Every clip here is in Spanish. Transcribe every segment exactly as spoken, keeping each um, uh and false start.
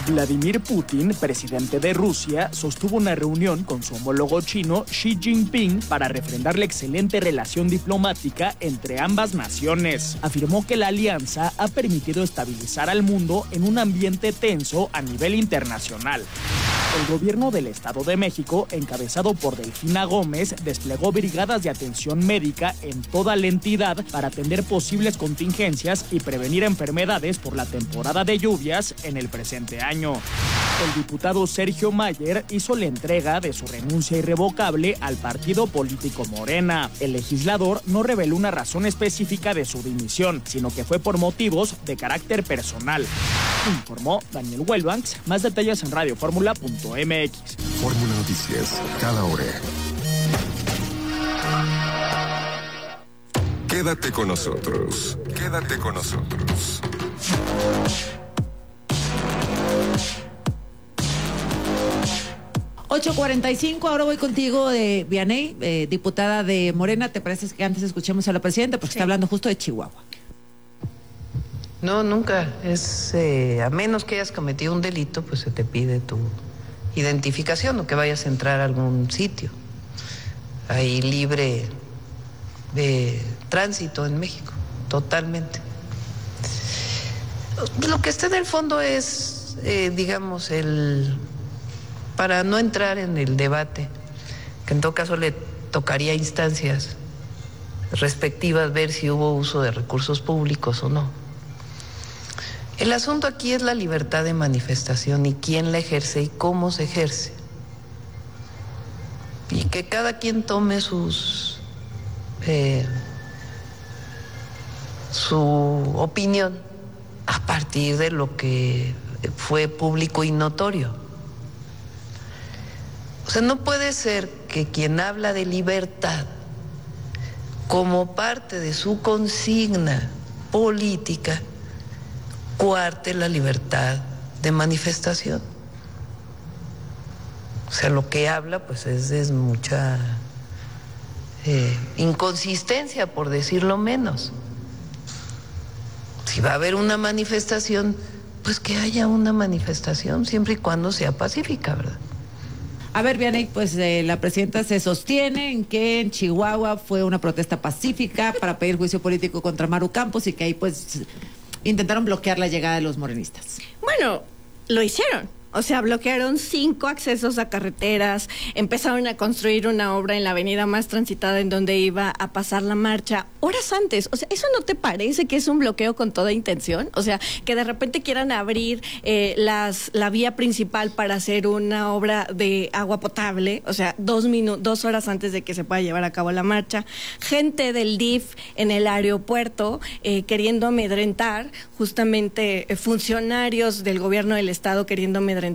Vladimir Putin, presidente de Rusia, sostuvo una reunión con su homólogo chino Xi Jinping para refrendar la excelente relación diplomática entre ambas naciones. Afirmó que la alianza ha permitido estabilizar al mundo en un ambiente tenso a nivel internacional. El gobierno del Estado de México, encabezado por Delfina Gómez, desplegó brigadas de atención médica en toda la entidad para atender posibles contingencias y prevenir enfermedades por la temporada de lluvias en el presente año. El diputado Sergio Mayer hizo la entrega de su renuncia irrevocable al partido político Morena. El legislador no reveló una razón específica de su dimisión, sino que fue por motivos de carácter personal. Informó Daniel Wellbanks. Más detalles en radio fórmula punto m x. Fórmula Noticias, cada hora. Quédate con nosotros. Quédate con nosotros. ocho cuarenta y cinco, ahora voy contigo, de Vianey, eh, diputada de Morena. ¿Te parece que antes escuchemos a la presidenta? Porque sí, está hablando justo de Chihuahua. No, nunca. Es eh, a menos que hayas cometido un delito, pues se te pide tu identificación o que vayas a entrar a algún sitio. Hay libre de tránsito en México, totalmente. Lo que está en el fondo es, eh, digamos, el... para no entrar en el debate, que en todo caso le tocaría a instancias respectivas ver si hubo uso de recursos públicos o no. El asunto aquí es la libertad de manifestación y quién la ejerce y cómo se ejerce. Y que cada quien tome sus eh, su opinión a partir de lo que fue público y notorio. O sea, no puede ser que quien habla de libertad como parte de su consigna política coarte la libertad de manifestación. O sea, lo que habla pues es, es mucha eh, inconsistencia, por decirlo menos. Si va a haber una manifestación, pues que haya una manifestación, siempre y cuando sea pacífica, ¿verdad? A ver, Vianey, pues eh, la presidenta se sostiene en que en Chihuahua fue una protesta pacífica para pedir juicio político contra Maru Campos y que ahí pues intentaron bloquear la llegada de los morenistas. Bueno, lo hicieron. O sea, bloquearon cinco accesos a carreteras, empezaron a construir una obra en la avenida más transitada en donde iba a pasar la marcha horas antes. O sea, ¿eso no te parece que es un bloqueo con toda intención? O sea, que de repente quieran abrir eh, las la vía principal para hacer una obra de agua potable, o sea, dos minu- dos horas antes de que se pueda llevar a cabo la marcha. Gente del D I F en el aeropuerto eh, queriendo amedrentar, justamente eh, funcionarios del gobierno del estado queriendo amedrentar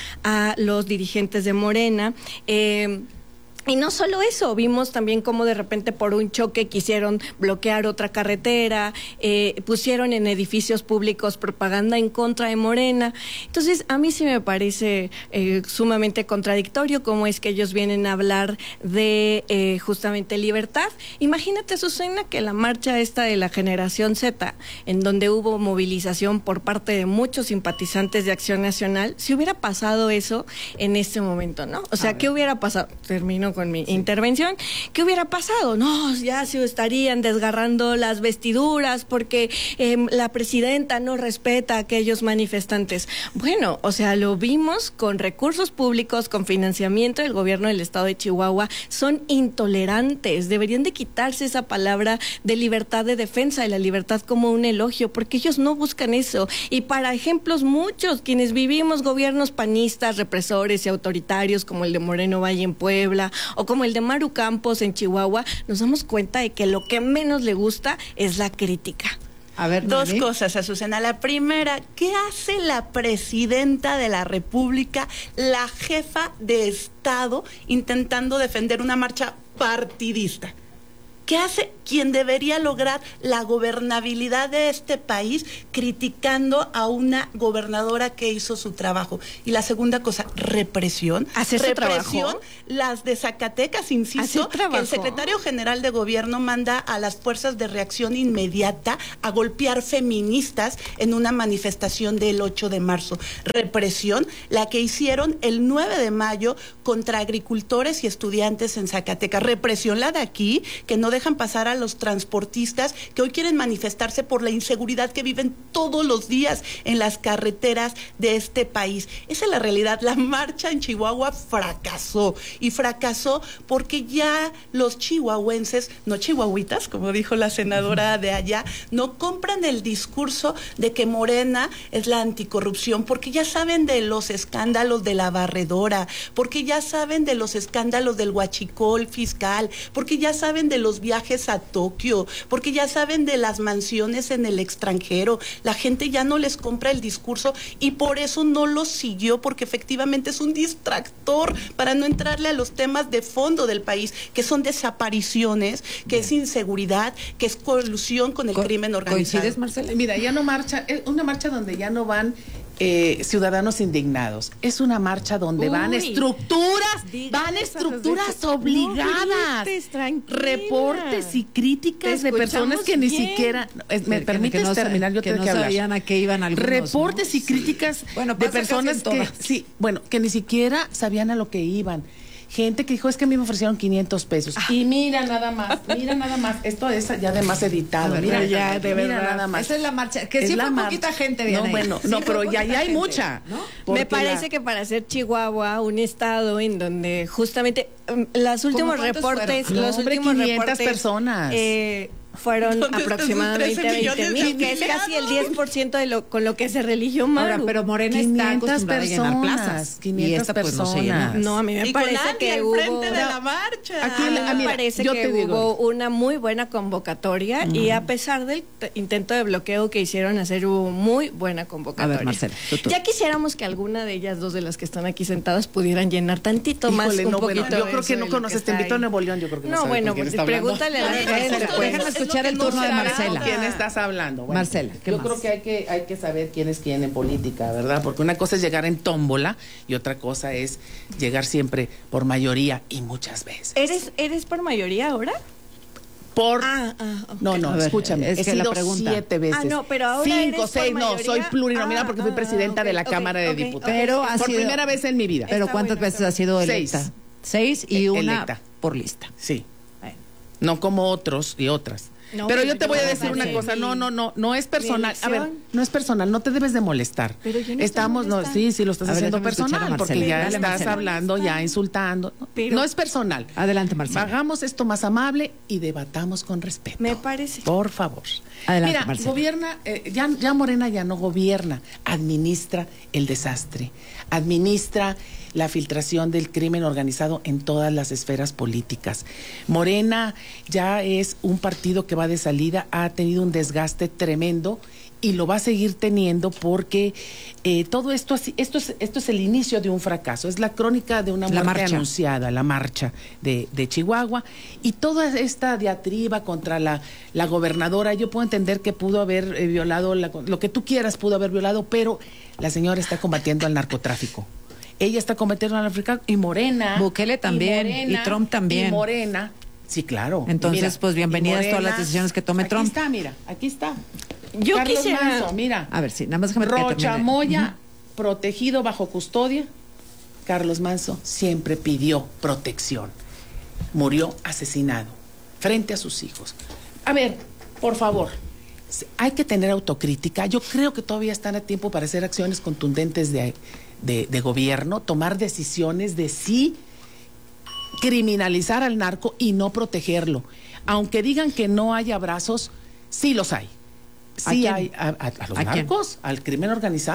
a los dirigentes de Morena. Eh, Y no solo eso, vimos también cómo de repente por un choque quisieron bloquear otra carretera, eh, pusieron en edificios públicos propaganda en contra de Morena. Entonces, a mí sí me parece eh, sumamente contradictorio cómo es que ellos vienen a hablar de eh, justamente libertad. Imagínate, Azucena, que la marcha esta de la Generación Z, en donde hubo movilización por parte de muchos simpatizantes de Acción Nacional, si hubiera pasado eso en este momento, ¿no? O sea, ¿qué hubiera pasado? Termino con mi sí. intervención. ¿Qué hubiera pasado? No, ya se estarían desgarrando las vestiduras porque eh, la presidenta no respeta a aquellos manifestantes. Bueno, o sea, lo vimos con recursos públicos, con financiamiento del gobierno del estado de Chihuahua. Son intolerantes. Deberían de quitarse esa palabra de libertad de defensa, de la libertad como un elogio, porque ellos no buscan eso. Y para ejemplos muchos, quienes vivimos gobiernos panistas, represores y autoritarios como el de Moreno Valle en Puebla o como el de Maru Campos en Chihuahua, nos damos cuenta de que lo que menos le gusta es la crítica. A ver, dos ¿sí? cosas, Azucena. La primera, ¿qué hace la presidenta de la República, la jefa de Estado, intentando defender una marcha partidista? ¿Qué hace quien debería lograr la gobernabilidad de este país criticando a una gobernadora que hizo su trabajo? Y la segunda cosa, represión. ¿Hace su represión, trabajo? Las de Zacatecas, insisto, que el secretario general de gobierno manda a las fuerzas de reacción inmediata a golpear feministas en una manifestación del ocho de marzo. Represión, la que hicieron el nueve de mayo contra agricultores y estudiantes en Zacatecas. Represión la de aquí, que no dejan pasar a los transportistas que hoy quieren manifestarse por la inseguridad que viven todos los días en las carreteras de este país. Esa es la realidad. La marcha en Chihuahua fracasó, y fracasó porque ya los chihuahuenses, no chihuahuitas, como dijo la senadora de allá, no compran el discurso de que Morena es la anticorrupción, porque ya saben de los escándalos de la barredora, porque ya saben de los escándalos del huachicol fiscal, porque ya saben de los viajes a Tokio, porque ya saben de las mansiones en el extranjero. La gente ya no les compra el discurso y por eso no lo siguió, porque efectivamente es un distractor para no entrarle a los temas de fondo del país, que son desapariciones, que es inseguridad, que es colusión con el Co- crimen organizado. ¿Coincides, Marcela? Mira, ya no marcha, es una marcha donde ya no van eh, ciudadanos indignados. Es una marcha donde Uy, van estructuras, digas van esas estructuras veces. obligadas. No grites, tranquila. Reportes y críticas Te de personas escuchamos que ni bien. siquiera. es- ¿Me Que- permites que no sa- terminar? Yo que tengo no que hablar. sabían a qué iban algunos, Reportes ¿no? y críticas Bueno, de pasa casi personas en que, todas. sí, bueno, que ni siquiera sabían a lo que iban. Gente que dijo, es que a mí me ofrecieron quinientos pesos. Ah. Y mira nada más, mira nada más. Esto es ya además editado. A ver, mira, pero ya, de mira verdad. nada más. Esa es la marcha, que Es sí la fue marcha. poquita gente, No, Diana. bueno, Sí no, fue pero ya, poquita ya hay gente, mucha. ¿no? Porque Me parece la- que para ser Chihuahua un estado en donde justamente um, los últimos cuántos reportes, fueron? los No, hombre, últimos quinientas reportes personas. eh, fueron ¿Dónde están sus aproximadamente trece millones veinte de mil, que es casi el diez por ciento de lo con lo que se religió Maru. Ahora, pero Morena está quinientas acostumbrada a llenar personas, plazas. quinientas y esta, pues, no se personas. llena. No, a mí me Y con parece Andy que al hubo frente de la marcha. Aquí A mí Ah, me mira, parece yo que te digo. hubo una muy buena convocatoria y a pesar del t- intento de bloqueo que hicieron hacer, hubo muy buena convocatoria. A ver, Marcela, tu turno. Ya quisiéramos que alguna de ellas dos de las que están aquí sentadas pudieran llenar tantito más, Híjole, un no, poquito bueno, yo creo eso que de no lo conoces, está te invito a ahí. Nuevo León, yo creo que no, No, sabes bueno, con quién pues está hablando. pregúntale a la Bueno, gente. es lo que- Déjame es lo escuchar que el no turno se de habla. Marcela. ¿Quién estás hablando? Marcela, ¿qué yo más? creo que hay que hay que saber quién es quién en política, ¿verdad? Porque una cosa es llegar en tómbola y otra cosa es llegar siempre por mayoría y muchas veces. ¿Eres, ¿Eres por mayoría ahora? Por Ah, ah, ok. No, no, A ver, escúchame, es he que la sido pregunta. siete veces. Ah, no, pero ahora Cinco, eres por seis, no, mayoría. soy plurinominal Ah, porque fui ah, presidenta ok, de la ok, Cámara de ok, Diputados. Pero ha por sido- primera vez en mi vida. Pero Está ¿cuántas bueno, veces está ha sido Seis. electa? Seis y Eh, una electa. por lista. Sí. Bueno. No como otros y otras. No, pero pero yo te yo voy a voy a decir una hacer cosa, mi- no, no, no, no es personal. A ver, elección. no es personal, no te debes de molestar. Pero yo no estoy Estamos, no, molestando. sí, sí lo estás A ver, haciendo déjame escuchar a personal, porque Marcela. ya Dale, estás Marcela. hablando, ya insultando. No, Pero- no es personal. Adelante, Marcela. Hagamos esto más amable y debatamos con respeto. Me parece. Por favor. Adelante, Mira, Marcela. gobierna, eh, ya, ya Morena ya no gobierna, administra el desastre, administra la filtración del crimen organizado en todas las esferas políticas. Morena ya es un partido que va de salida, ha tenido un desgaste tremendo y lo va a seguir teniendo porque eh, todo esto, así- esto, es, esto es el inicio de un fracaso, es la crónica de una La muerte marcha. anunciada, la marcha de, de Chihuahua, y toda esta diatriba contra la, la gobernadora, yo puedo entender que pudo haber eh, violado, la- lo que tú quieras pudo haber violado, pero la señora está combatiendo al narcotráfico. Ella está combatiendo al narcotráfico y Morena. Bukele también, y Trump también. Y Morena, sí, claro. Entonces, Mira, pues, bienvenidas y todas las decisiones que tome aquí Trump. Aquí está, mira, aquí está. Yo Carlos quisiera- Manzo, mira. A ver, sí, nada más déjame que Rocha termine. Moya, protegido bajo custodia. Carlos Manzo siempre pidió protección. Murió asesinado frente a sus hijos. A ver, por favor, se- hay que tener autocrítica. Yo creo que todavía están a tiempo para hacer acciones contundentes de, de, de gobierno, tomar decisiones de sí criminalizar al narco y no protegerlo. Aunque digan que no hay abrazos, sí los hay. ¿A Sí quién? hay a, a- a los ¿A quién? narcos, al crimen organizado.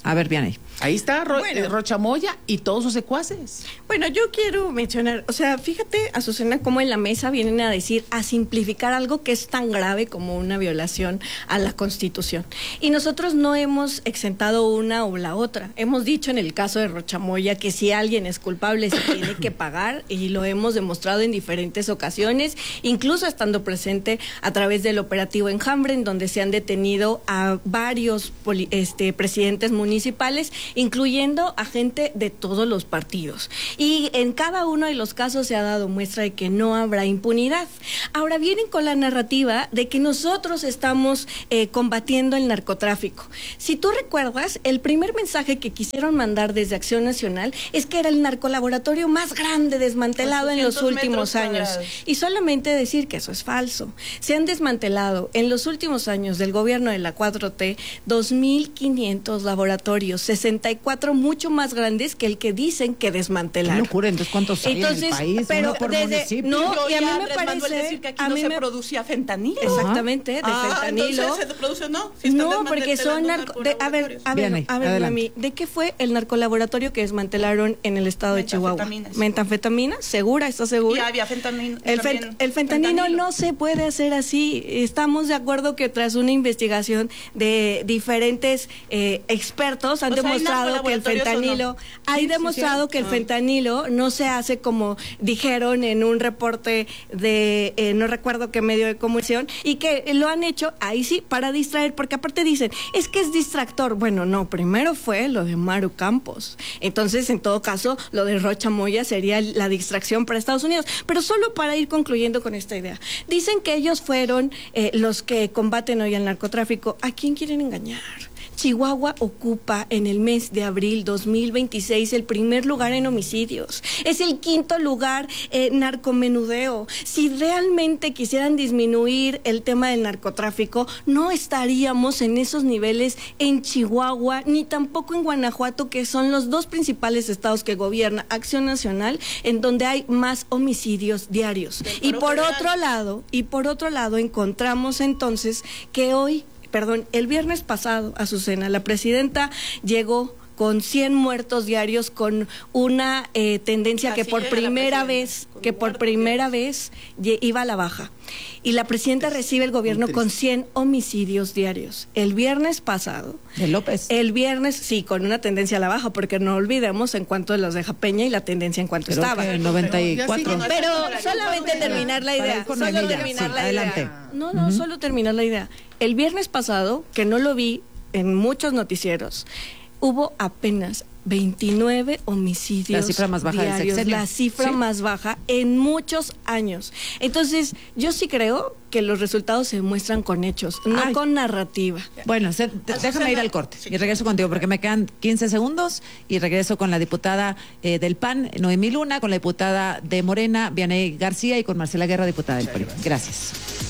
A ver, Vianey. Ahí está Ro Bueno. eh, Rocha Moya y todos sus secuaces. Bueno, yo quiero mencionar, o sea, fíjate, Azucena, cómo en la mesa vienen a decir, a simplificar algo que es tan grave como una violación a la Constitución. Y nosotros no hemos exentado una o la otra. Hemos dicho en el caso de Rocha Moya que si alguien es culpable se tiene que pagar, y lo hemos demostrado en diferentes ocasiones, incluso estando presente a través del operativo Enjambre, en donde se han detenido a varios poli este, presidentes municipales, incluyendo a gente de todos los partidos. Y en cada uno de los casos se ha dado muestra de que no habrá impunidad. Ahora vienen con la narrativa de que nosotros estamos eh, combatiendo el narcotráfico. Si tú recuerdas, el primer mensaje que quisieron mandar desde Acción Nacional es que era el narcolaboratorio más grande desmantelado en los últimos años. Y solamente decir que eso es falso. Se han desmantelado en los últimos años del gobierno de la cuatro T dos mil quinientos laboratorios, sesenta y cuatro mucho más grandes que el que dicen que desmantelaron. Qué locura, entonces ¿cuántos hay Entonces, en el país? pero Uno por desde- municipio. no, Yo y a mí ya me Andrés Manuel parece- decir que aquí a no mí se me- producía fentanilo. Exactamente, de Ah, fentanilo. entonces se produce, no. Si están No, porque son desmantelando narco... de- a ver, narcolaboratorios. a ver, Bien ahí, a ver, adelante. mami, ¿de qué fue el narcolaboratorio que desmantelaron en el estado de Chihuahua? Metanfetaminas. ¿Metanfetamina? ¿Segura? ¿Estás Y segura? había fentanilo. El, fen- el fentanilo no se puede hacer así. Estamos de acuerdo que tras una investigación de diferentes eh, expertos han O sea, ¿hay demostrado que el narcolaboratorios o fentanilo, no? hay Sí, sí, demostrado sí. que el Ah. fentanilo no se hace como dijeron en un reporte de, eh, no recuerdo qué medio de comunicación, y que lo han hecho ahí sí para distraer, porque aparte dicen, es que es distractor. Bueno, no, primero fue lo de Maru Campos. Entonces, en todo caso, lo de Rocha Moya sería la distracción para Estados Unidos. Pero solo para ir concluyendo con esta idea. Dicen que ellos fueron eh, los que combaten hoy al narcotráfico. ¿A quién quieren engañar? Chihuahua ocupa en el mes de abril dos mil veintiséis el primer lugar en homicidios. Es el quinto lugar en narcomenudeo. Si realmente quisieran disminuir el tema del narcotráfico, no estaríamos en esos niveles en Chihuahua, ni tampoco en Guanajuato, que son los dos principales estados que gobierna Acción Nacional, en donde hay más homicidios diarios. Y por otro lado, y por otro lado, encontramos entonces que hoy Perdón, el viernes pasado, Azucena, la presidenta llegó con cien muertos diarios, con una eh, tendencia Así que por llega la primera presidenta, vez, con que por muertos primera diarios. vez iba a la baja. Y la presidenta recibe el gobierno con cien homicidios diarios. El viernes pasado. De López. El viernes, sí, con una tendencia a la baja, porque no olvidemos en cuanto los deja Peña y la tendencia en cuanto Creo estaba. que noventa y cuatro. Ya Pero Para solamente ir con terminar la Para idea. ir con Solo Noemí ya, terminar sí, la adelante. idea. No, no, solo terminar la idea. El viernes pasado, que no lo vi en muchos noticieros, hubo apenas veintinueve homicidios La cifra más baja del diarios, sexenio. la cifra Sí. más baja en muchos años. Entonces, yo sí creo que los resultados se muestran con hechos, no Ay. con narrativa. Bueno, se- te- déjame ir al corte y regreso contigo porque me quedan quince segundos y regreso con la diputada eh, del P A N, Noemí Luna, con la diputada de Morena, Vianey García, y con Marcela Guerra, diputada del P R I. Gracias.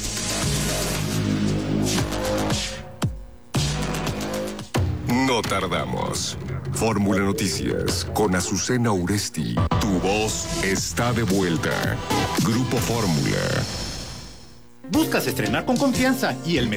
No tardamos. Fórmula Noticias con Azucena Uresti. Tu voz está de vuelta. Grupo Fórmula. Buscas estrenar con confianza y el